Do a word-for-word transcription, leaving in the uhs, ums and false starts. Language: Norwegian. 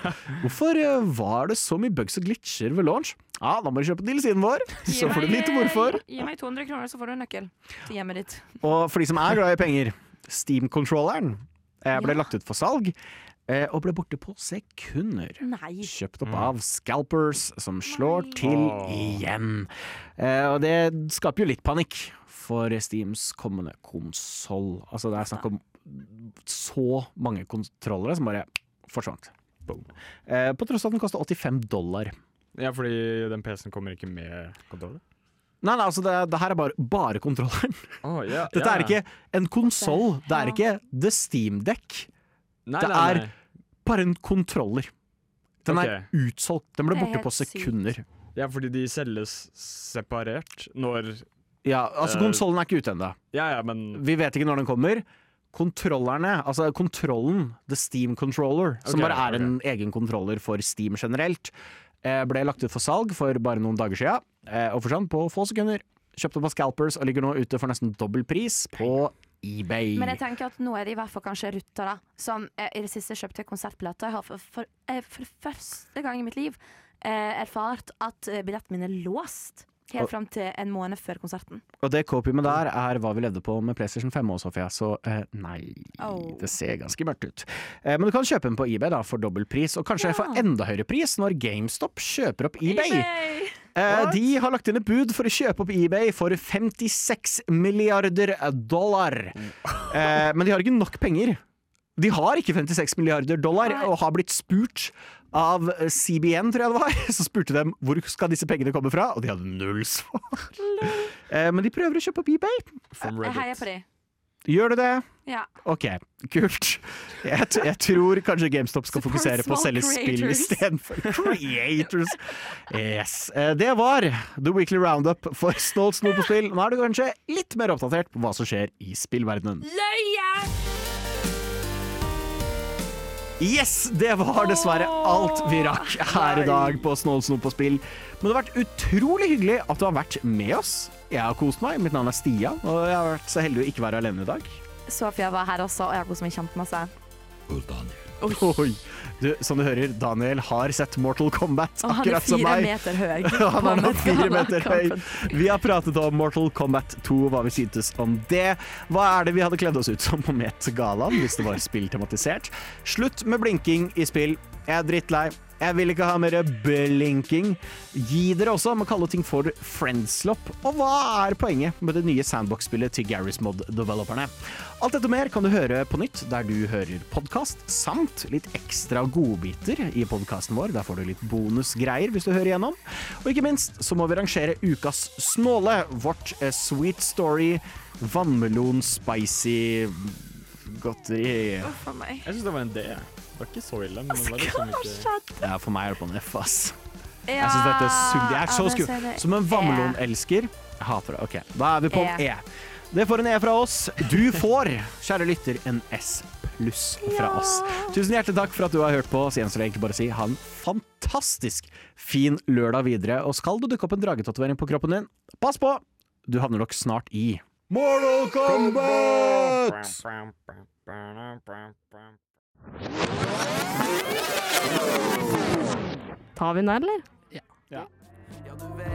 Hvorfor uh, var det så mye bugs og glitcher ved launch? Ja, da må du kjøpe deal-siden vår, så får du vite hvorfor. Gi meg to hundre kroner, så får du en nøkkel til hjemmet ditt. Og for de som er glad i penger, Steam-controlleren eh, ble Ja. lagt ut for salg, eh, og ble borte på sekunder. Nei. Kjøpt opp Mm. av scalpers som slår Nei. til Åh. igjen. Eh, og det skaper jo litt panikk for Steams kommende konsoll. Altså det er snakk om så mange kontrollere som bare forsvant. Boom. Eh, på tross av at den koster åttifem dollar. Ja, fordi den P C-en kommer ikke med kontroller. Nei, nei, altså det, det her er bare, bare kontrolleren. Oh, ja, Dette ja. er ikke en konsoll, det er Ja. ikke The Steam Deck. Nei, det nei, er- nei. Bare en kontroller. Den er Ok. utsolgt. Den ble Det er borte på helt sykt. sekunder. Ja, fordi de selges separert når Ja, altså Eh. Konsollen er ikke ute ennå. Ja, ja, men Vi vet ikke når den kommer. Kontrollerne, altså kontrollen, the Steam controller, som Ok, bare er ok. en egen kontroller for Steam generelt, eh, ble lagt ut for salg for bare noen dager siden, eh, og forsvant på få sekunder. Kjøpte på Scalpers og ligger nå ute for nesten dobbel pris på eBay. Men jeg tenker at nå er det i hvert fall kanskje Rutta da, som eh, i det siste kjøpte konsertbilletter. Jeg har for, for, eh, for første gang i mitt liv eh, erfart at eh, billetten min er låst. Helt Og- fram til en måned før konserten. Og det kopiumet der er hva vi levde på med PlayStation fem også, Sofia, så eh, nei, Oh. det ser ganske mørkt ut. Eh, men du kan kjøpe den på eBay da, for dobbel pris, og kanskje Ja. for enda høyere pris når GameStop kjøper opp eBay. eBay! Eh, What? de har lagt inn et bud for å kjøpe opp eBay for femtiseks milliarder dollar. Eh, men de har ikke nok penger. De har ikke femtiseks milliarder dollar, Nei. og har blitt spurt av C B N, tror jeg det var. Så spurte de hvor skal disse pengene komme fra, og de hadde null svar. Eh, men de prøver å kjøpe opp eBay. from Jeg heier Reddit. på de. Gjør du det? Ja. Ok, kult. Jeg, t jeg tror kanskje GameStop skal Support fokusere på å small selge spill creators. istedenfor creators. Yes. Eh, Det var The Weekly Roundup for Snålt Snop på spill. Nå er du kanskje litt mer oppdatert på hva som skjer i spillverdenen. Løye! Yes, det var dessverre alt vi rakk her i dag på Snålt Snop på spill. Men det har vært utrolig hyggelig at du har vært med oss. Jeg har kost meg. Mitt navn er Stia, og jeg har vært så heldig å ikke være alene i dag. Sofia var her også, og jeg har kost meg kjempemasse. Oi. Du, som du hører, Daniel har sett Mortal Kombat, Og han er akkurat som fire meg. meter høy. Han er nå fire meter høy. Kampen. Vi har pratet om Mortal Kombat to, hva vi syntes om det. Hva er det vi hadde kledd oss ut som på Met-galaen, hvis det var spilltematisert? Slutt med blinking i spill. Jeg er drittlei. Jeg vil ikke ha mer blinking. Gi dere også med å kalle ting for friendslop. Og hva er poenget med det nye sandbox-spillet til Garry's Mod-developerne? Alt dette og mer kan du høre på nytt der du hører podcast, samt litt ekstra godbiter i podcasten vår. Der får du litt bonusgreier hvis du hører igjennom. Og ikke minst så må vi rangere ukas snåle, vårt eh, Sweet Story, vannmelon, spicy godteri. Uff for meg. Jeg synes det var en D. Det var ikke så ille, men det var liksom ikke... Ja, for meg er det på en F, ass. Ja, Jeg synes dette suger. Det er så ja, men så er skummelt. det Som en E. vannmelonelsker. Jeg hater det. Ok, da er vi på en E. E. Det får en E fra oss. Du får, kjære lytter, en S pluss fra Ja. oss. Tusen hjertelig takk for at du har hørt på. Så gjenstår det egentlig bare å si ha en fantastisk fin lørdag videre. Og skal du dukke opp en dragetatovering på kroppen din, pass på! Du havner nok snart i Mortal Kombat! Tar vi den, eller? Ja. Ja, du vet